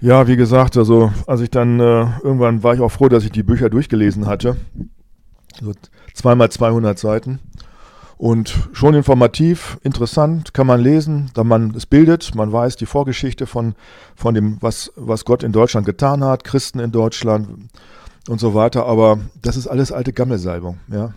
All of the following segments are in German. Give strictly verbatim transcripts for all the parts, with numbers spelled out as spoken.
Ja, wie gesagt, also als ich dann äh, irgendwann war ich auch froh, dass ich die Bücher durchgelesen hatte. So zweimal zweihundert Seiten. Und schon informativ, interessant, kann man lesen, da man es bildet, man weiß die Vorgeschichte von, von dem, was, was Gott in Deutschland getan hat, Christen in Deutschland und so weiter, aber das ist alles alte Gammelsalbung, ja.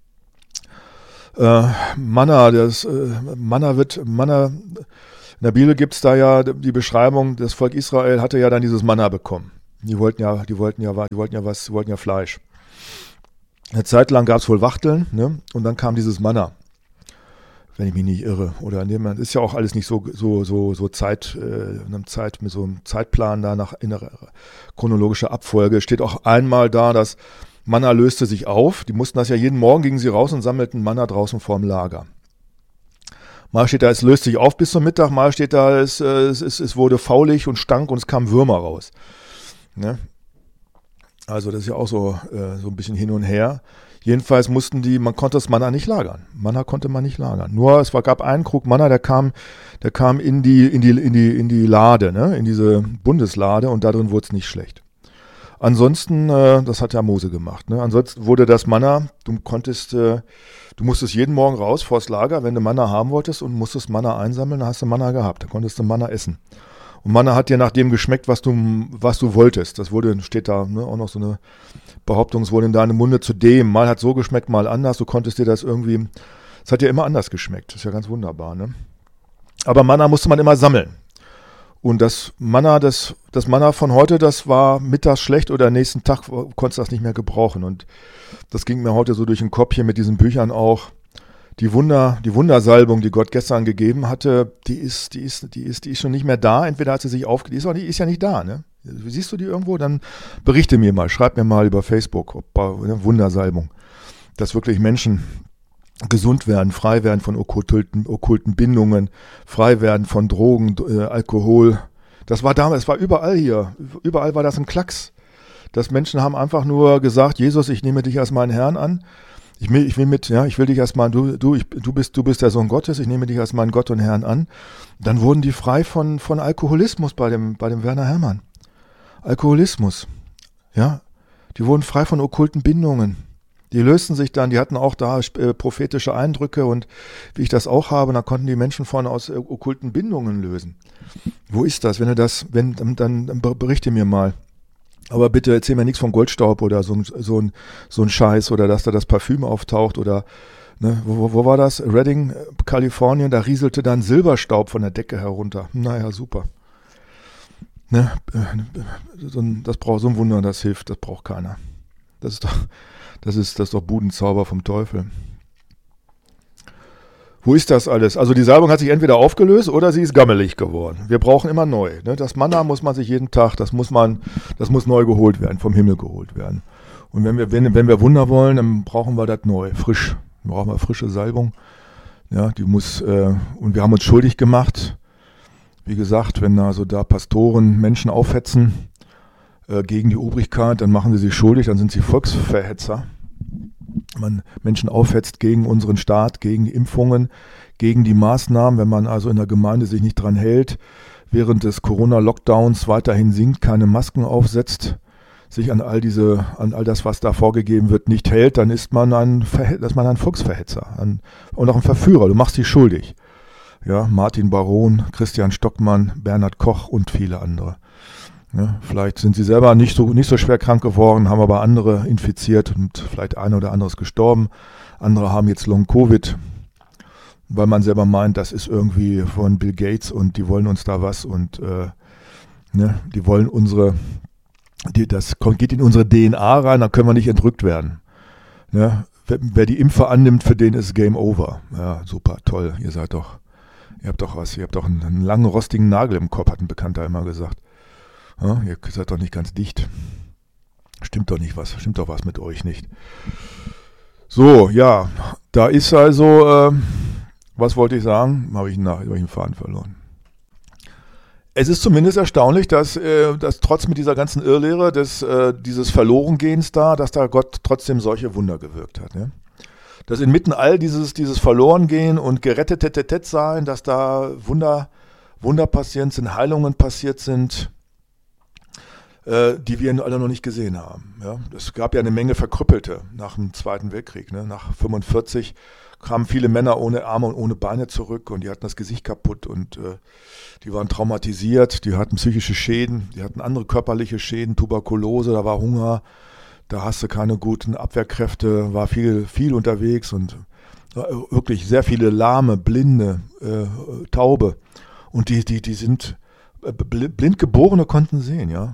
Äh, Manna, das, äh, Manna wird, Manna, in der Bibel gibt es da ja die Beschreibung, das Volk Israel hatte ja dann dieses Manna bekommen. Die wollten ja, die wollten ja, die wollten ja was, die wollten ja Fleisch. Eine Zeit lang gab es wohl Wachteln, ne? Und dann kam dieses Manna, wenn ich mich nicht irre. Oder das ist ja auch alles nicht so so so so Zeit, äh, in einem Zeit mit so einem Zeitplan da nach in der chronologischer Abfolge steht auch einmal da, dass Manna löste sich auf. Die mussten das ja jeden Morgen, gingen sie raus und sammelten Manna draußen vorm Lager. Mal steht da, es löst sich auf bis zum Mittag. Mal steht da, es es, es, es wurde faulig und stank und es kamen Würmer raus. Ne? Also das ist ja auch so, äh, so ein bisschen hin und her. Jedenfalls mussten die, man konnte das Manna nicht lagern. Manna konnte man nicht lagern. Nur es war, gab einen Krug Manna, der kam, der kam in die, in die, in die, in die Lade, ne? In diese Bundeslade und da drin wurde es nicht schlecht. Ansonsten, äh, das hat ja Mose gemacht, ne? Ansonsten wurde das Manna, du konntest, äh, du musstest jeden Morgen raus vors Lager, wenn du Manna haben wolltest und musstest Manna einsammeln, dann hast du Manna gehabt, dann konntest du Manna essen. Und Manna hat dir nach dem geschmeckt, was du, was du wolltest. Das wurde, steht da, ne, auch noch so eine Behauptung, es wurde in deinem Munde zu dem. Mal hat so geschmeckt, mal anders. Du konntest dir das irgendwie, es hat dir immer anders geschmeckt. Das ist ja ganz wunderbar, ne? Aber Manna musste man immer sammeln. Und das Manna, das, das Manna von heute, das war mittags schlecht oder nächsten Tag konntest du das nicht mehr gebrauchen. Und das ging mir heute so durch den Kopf hier mit diesen Büchern auch. Die Wunder, die Wundersalbung, die Gott gestern gegeben hatte, die ist, die ist, die ist, die ist schon nicht mehr da. Entweder hat sie sich aufge, die ist, auch nicht, ist ja nicht da, ne? Siehst du die irgendwo? Dann berichte mir mal, schreib mir mal über Facebook, ob ne, Wundersalbung, dass wirklich Menschen gesund werden, frei werden von okkulten, okkulten Bindungen, frei werden von Drogen, äh, Alkohol. Das war damals, es war überall hier, überall war das ein Klacks. Dass Menschen haben einfach nur gesagt, Jesus, ich nehme dich als meinen Herrn an. Ich will, ich will mit, ja, ich will dich erstmal, du, du, ich, du bist, du bist der Sohn Gottes, ich nehme dich als meinen Gott und Herrn an. Dann wurden die frei von, von Alkoholismus bei dem, bei dem Werner Herrmann. Alkoholismus, ja. Die wurden frei von okkulten Bindungen. Die lösten sich dann, die hatten auch da äh, prophetische Eindrücke und wie ich das auch habe, da konnten die Menschen von aus äh, okkulten Bindungen lösen. Wo ist das? Wenn du das, wenn, dann, dann berichte mir mal. Aber bitte erzähl mir nichts von Goldstaub oder so, so, ein, so ein Scheiß oder dass da das Parfüm auftaucht oder, ne, wo, wo war das? Redding, Kalifornien, da rieselte dann Silberstaub von der Decke herunter. Naja, super. Ne, so ein, das braucht so ein Wunder, das hilft, das braucht keiner. Das ist doch, das ist, das ist doch Budenzauber vom Teufel. Wo ist das alles? Also die Salbung hat sich entweder aufgelöst oder sie ist gammelig geworden. Wir brauchen immer neu. Ne? Das Manna muss man sich jeden Tag, das muss man, das muss neu geholt werden, vom Himmel geholt werden. Und wenn wir, wenn, wenn wir Wunder wollen, dann brauchen wir das neu, frisch. Dann brauchen wir frische Salbung. Ja, die muss, äh, und wir haben uns schuldig gemacht. Wie gesagt, wenn also da Pastoren Menschen aufhetzen äh, gegen die Obrigkeit, dann machen sie sich schuldig, dann sind sie Volksverhetzer. Man Menschen aufhetzt gegen unseren Staat, gegen die Impfungen, gegen die Maßnahmen, wenn man also in der Gemeinde sich nicht dran hält, während des Corona-Lockdowns weiterhin singt, keine Masken aufsetzt, sich an all diese, an all das, was da vorgegeben wird, nicht hält, dann ist man ein, Verhe- ist man ein Volksverhetzer ein, und auch ein Verführer. Du machst dich schuldig. Ja, Martin Baron, Christian Stockmann, Bernhard Koch und viele andere. Ja, vielleicht sind sie selber nicht so, nicht so schwer krank geworden, haben aber andere infiziert und vielleicht einer oder andere ist gestorben. Andere haben jetzt Long-Covid, weil man selber meint, das ist irgendwie von Bill Gates und die wollen uns da was und äh, ne, die wollen unsere, die, das geht in unsere D N A rein, dann können wir nicht entrückt werden. Ne? Wer, wer die Impfe annimmt, für den ist Game Over. Ja, super, toll, ihr seid doch, ihr habt doch was, ihr habt doch einen, einen langen rostigen Nagel im Kopf, hat ein Bekannter immer gesagt. Ja, ihr seid doch nicht ganz dicht. Stimmt doch nicht was, stimmt doch was mit euch nicht. So, ja, da ist also, äh, was wollte ich sagen? Habe ich, nach, hab ich einen Faden verloren. Es ist zumindest erstaunlich, dass, äh, dass trotz mit dieser ganzen Irrlehre des, äh, dieses Verlorengehens da, dass da Gott trotzdem solche Wunder gewirkt hat. Ne? Dass inmitten all dieses, dieses Verlorengehen und gerettet sein, dass da Wunder, Wunder passiert sind, Heilungen passiert sind. äh, die wir alle noch nicht gesehen haben. Ja? Es gab ja eine Menge Verkrüppelte nach dem Zweiten Weltkrieg. Ne? Nach fünfundvierzig kamen viele Männer ohne Arme und ohne Beine zurück und die hatten das Gesicht kaputt und äh, die waren traumatisiert, die hatten psychische Schäden, die hatten andere körperliche Schäden, Tuberkulose, da war Hunger, da hast du keine guten Abwehrkräfte, war viel, viel unterwegs und wirklich sehr viele Lahme, Blinde, äh, Taube. Und die, die, die sind äh, blind Geborene konnten sehen, ja.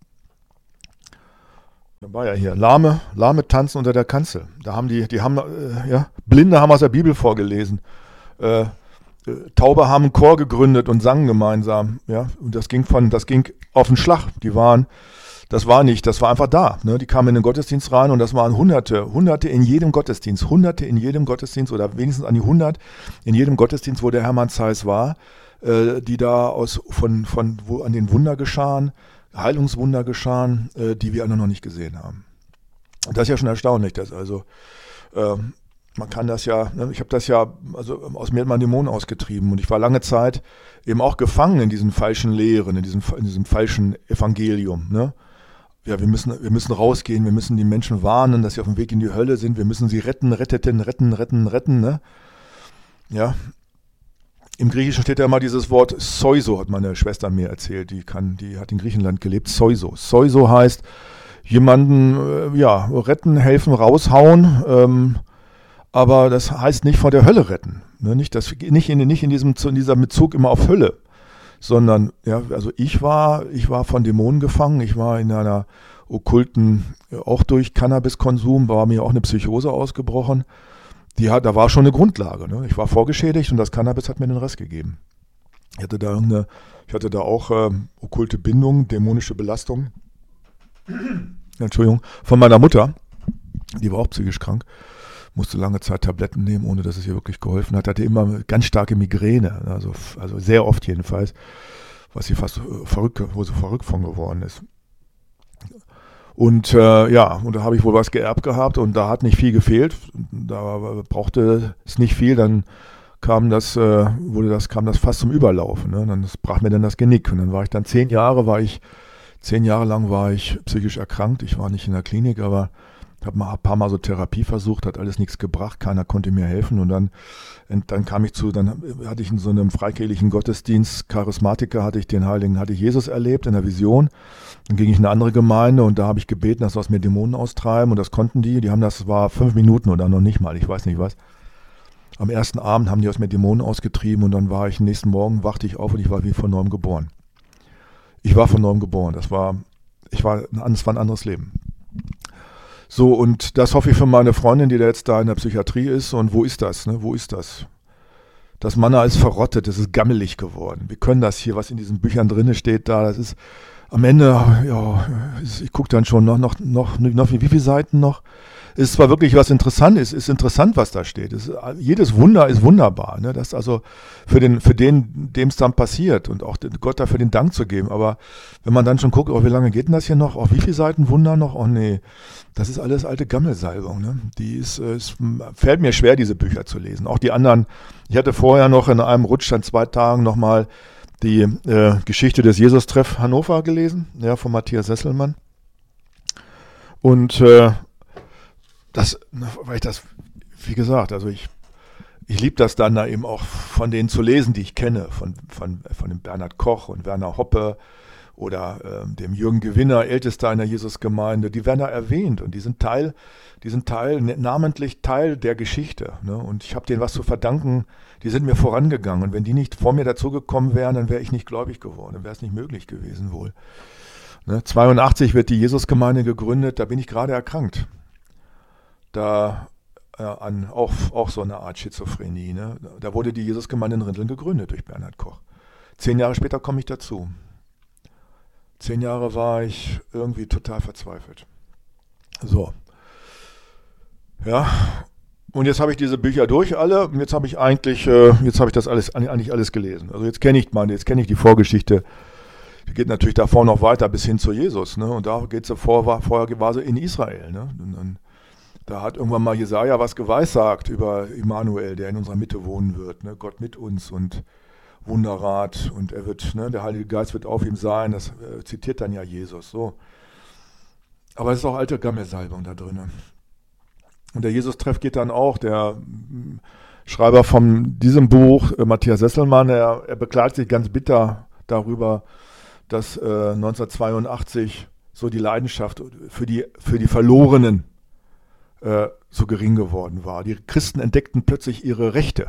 Da war ja hier Lahme, Lahme tanzen unter der Kanzel. Da haben die, die haben, äh, ja, Blinde haben aus der Bibel vorgelesen. Äh, äh, Taube haben einen Chor gegründet und sangen gemeinsam, ja. Und das ging von, das ging auf den Schlag. Die waren Das war nicht, das war einfach da. Ne? Die kamen in den Gottesdienst rein und das waren Hunderte, Hunderte in jedem Gottesdienst, Hunderte in jedem Gottesdienst oder wenigstens an die hundert in jedem Gottesdienst, wo der Hermann Zeiss war, äh, die da aus von von wo an den Wunder geschahen, Heilungswunder geschahen, äh, die wir alle noch nicht gesehen haben. Und das ist ja schon erstaunlich, dass also äh, man kann das ja, ne? Ich habe das ja also aus mir mal Dämonen ausgetrieben und ich war lange Zeit eben auch gefangen in diesen falschen Lehren, in diesem in diesem falschen Evangelium, ne? Ja, wir müssen, wir müssen rausgehen, wir müssen die Menschen warnen, dass sie auf dem Weg in die Hölle sind, wir müssen sie retten, retteten, retten, retten, retten, ne? Ja. Im Griechischen steht ja immer dieses Wort Soiso, hat meine Schwester mir erzählt, die kann, die hat in Griechenland gelebt, Soiso. Soiso heißt, jemanden, äh, ja, retten, helfen, raushauen, ähm, aber das heißt nicht vor der Hölle retten, ne? Nicht, das, nicht, in, nicht in, diesem, in dieser Bezug immer auf Hölle. Sondern, ja, also ich war, ich war von Dämonen gefangen, ich war in einer okkulten, auch durch Cannabiskonsum, war mir auch eine Psychose ausgebrochen. Die hat, da war schon eine Grundlage, ne? Ich war vorgeschädigt und das Cannabis hat mir den Rest gegeben. Ich hatte da irgendeine, ich hatte da auch äh, okkulte Bindung, dämonische Belastung, Entschuldigung, von meiner Mutter, die war auch psychisch krank. Musste lange Zeit Tabletten nehmen, ohne dass es ihr wirklich geholfen hat. Hatte immer ganz starke Migräne, also, also sehr oft jedenfalls, was sie fast verrückt, wo sie verrückt von geworden ist. Und äh, ja, und da habe ich wohl was geerbt gehabt und da hat nicht viel gefehlt. Da brauchte es nicht viel, dann kam das, äh, wurde das, kam das fast zum Überlaufen. Ne? Dann das brach mir dann das Genick. Und dann war ich dann zehn Jahre, war ich, zehn Jahre lang war ich psychisch erkrankt. Ich war nicht in der Klinik, aber habe mal ein paar Mal so Therapie versucht, hat alles nichts gebracht, keiner konnte mir helfen und dann, und dann kam ich zu, dann hatte ich in so einem freikirchlichen Gottesdienst, Charismatiker, hatte ich den Heiligen, hatte ich Jesus erlebt in der Vision. Dann ging ich in eine andere Gemeinde und da habe ich gebeten, dass sie aus mir Dämonen austreiben und das konnten die, die haben das, war fünf Minuten oder noch nicht mal, ich weiß nicht was. Am ersten Abend haben die aus mir Dämonen ausgetrieben und dann war ich, nächsten Morgen wachte ich auf und ich war wie von neuem geboren. Ich war von neuem geboren, das war, ich war, das war ein anderes Leben. So, und das hoffe ich für meine Freundin, die da jetzt da in der Psychiatrie ist. Und wo ist das? Ne? Wo ist das? Das Manna ist verrottet, es ist gammelig geworden. Wir können das hier, was in diesen Büchern drin steht, da, das ist am Ende, ja, ich gucke dann schon noch, noch, noch, noch, wie viele Seiten noch? Es ist zwar wirklich was interessant, es ist interessant, was da steht. Es, jedes Wunder ist wunderbar, ne? Das also für den, für den, dem es dann passiert und auch Gott dafür den Dank zu geben. Aber wenn man dann schon guckt, oh, wie lange geht denn das hier noch? Oh, wie viele Seiten Wunder noch? Oh nee, das ist alles alte Gammelsalbung, ne? Die ist, es fällt mir schwer, diese Bücher zu lesen. Auch die anderen. Ich hatte vorher noch in einem Rutsch an zwei Tagen nochmal die äh, Geschichte des Jesus-Treff Hannover gelesen, ja, von Matthias Sesselmann. Und äh, das, weil ich das, wie gesagt, also ich, ich liebe das dann da eben auch von denen zu lesen, die ich kenne, von, von, von dem Bernhard Koch und Werner Hoppe oder äh, dem Jürgen Gewinner, Ältester einer Jesusgemeinde, die werden da erwähnt und die sind Teil, die sind Teil, namentlich Teil der Geschichte. Ne? Und ich habe denen was zu verdanken, die sind mir vorangegangen und wenn die nicht vor mir dazugekommen wären, dann wäre ich nicht gläubig geworden, dann wäre es nicht möglich gewesen wohl. Ne? zweiundachtzig wird die Jesusgemeinde gegründet, da bin ich gerade erkrankt. Da äh, an auch, auch so eine Art Schizophrenie. Ne? Da wurde die Jesusgemeinde in Rinteln gegründet durch Bernhard Koch. Zehn Jahre später komme ich dazu. Zehn Jahre war ich irgendwie total verzweifelt. So. Ja. Und jetzt habe ich diese Bücher durch alle. Und jetzt habe ich eigentlich, äh, jetzt habe ich das alles eigentlich alles gelesen. Also jetzt kenne ich meine, jetzt kenne ich die Vorgeschichte. Die geht natürlich davor noch weiter bis hin zu Jesus. Ne? Und da geht sie vor, war, vorher war sie in Israel. Ne? Und dann, da hat irgendwann mal Jesaja was geweissagt über Immanuel, der in unserer Mitte wohnen wird. Ne? Gott mit uns und Wunderrat und er wird, ne, der Heilige Geist wird auf ihm sein, das äh, zitiert dann ja Jesus so. Aber es ist auch alte Gammelsalbung da drin. Und der Jesus-Treff geht dann auch, der mm, Schreiber von diesem Buch, äh, Matthias Sesselmann, er, er beklagt sich ganz bitter darüber, dass äh, neunzehnhundertzweiundachtzig so die Leidenschaft für die, für die Verlorenen äh, so gering geworden war. Die Christen entdeckten plötzlich ihre Rechte.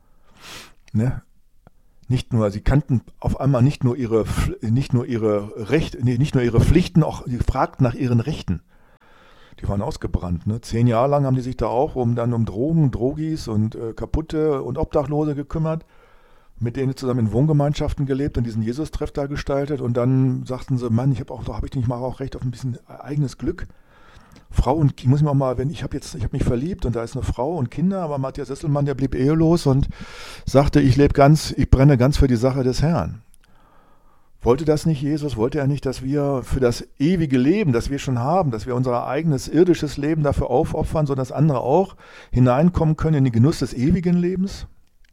Ne? Nicht nur, sie kannten auf einmal nicht nur ihre, nicht nur ihre Rechte, nee, nicht nur ihre Pflichten, auch sie fragten nach ihren Rechten. Die waren ausgebrannt. Ne? Zehn Jahre lang haben die sich da auch um dann um Drogen, Drogis und äh, Kaputte und Obdachlose gekümmert, mit denen zusammen in Wohngemeinschaften gelebt und diesen Jesus-Treff da gestaltet. Und dann sagten sie, Mann, ich habe auch, habe ich nicht mal auch Recht auf ein bisschen eigenes Glück. Frau und ich muss mir auch mal, wenn ich habe jetzt, ich habe mich verliebt und da ist eine Frau und Kinder, aber Matthias Sesselmann, der blieb ehelos und sagte, ich lebe ganz, ich brenne ganz für die Sache des Herrn. Wollte das nicht Jesus? Wollte er nicht, dass wir für das ewige Leben, das wir schon haben, dass wir unser eigenes irdisches Leben dafür aufopfern, sodass andere auch hineinkommen können in den Genuss des ewigen Lebens?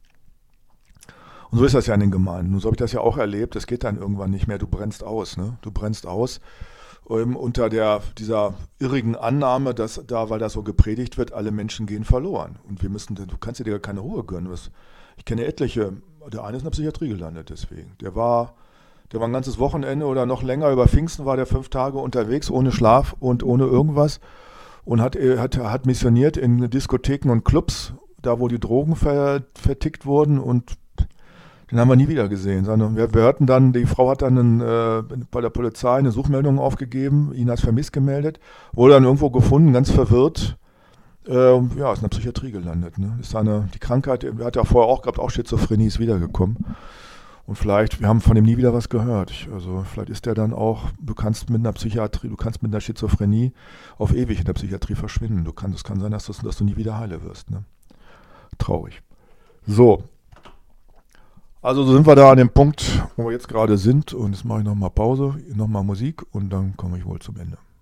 Und so ist das ja in den Gemeinden. Nun so habe ich das ja auch erlebt. Es geht dann irgendwann nicht mehr. Du brennst aus, ne? Du brennst aus. Ähm, unter der, dieser irrigen Annahme, dass da, weil das so gepredigt wird, alle Menschen gehen verloren. Und wir müssen, du kannst dir gar keine Ruhe gönnen. Was, ich kenne etliche, der eine ist in der Psychiatrie gelandet deswegen. Der war, der war ein ganzes Wochenende oder noch länger, über Pfingsten war der fünf Tage unterwegs, ohne Schlaf und ohne irgendwas. Und hat, hat, hat missioniert in Diskotheken und Clubs, da wo die Drogen ver, vertickt wurden und den haben wir nie wieder gesehen. Wir, wir hörten dann, die Frau hat dann einen, äh, bei der Polizei eine Suchmeldung aufgegeben, ihn als vermisst gemeldet, wurde dann irgendwo gefunden, ganz verwirrt. Äh, ja, ist in der Psychiatrie gelandet. Ne? Ist eine, die Krankheit, er hat ja vorher auch gehabt, auch Schizophrenie ist wiedergekommen. Und vielleicht, wir haben von ihm nie wieder was gehört. Ich, also vielleicht ist der dann auch, du kannst mit einer Psychiatrie, du kannst mit einer Schizophrenie auf ewig in der Psychiatrie verschwinden. Du kannst, es kann sein, dass, das, dass du nie wieder heile wirst. Ne? Traurig. So. Also so sind wir da an dem Punkt, wo wir jetzt gerade sind und jetzt mache ich nochmal Pause, nochmal Musik und dann komme ich wohl zum Ende.